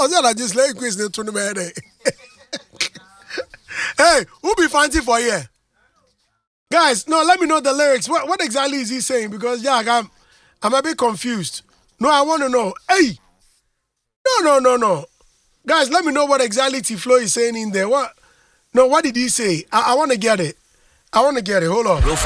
I just like quiz the tournament. Hey, who be fancy for you? Guys, no, let me know the lyrics. What exactly is he saying? Because I'm a bit confused. No, I want to know. Hey, no. Guys, let me know what exactly Tiflo is saying in there. What? No, what did he say? I want to get it. Hold on.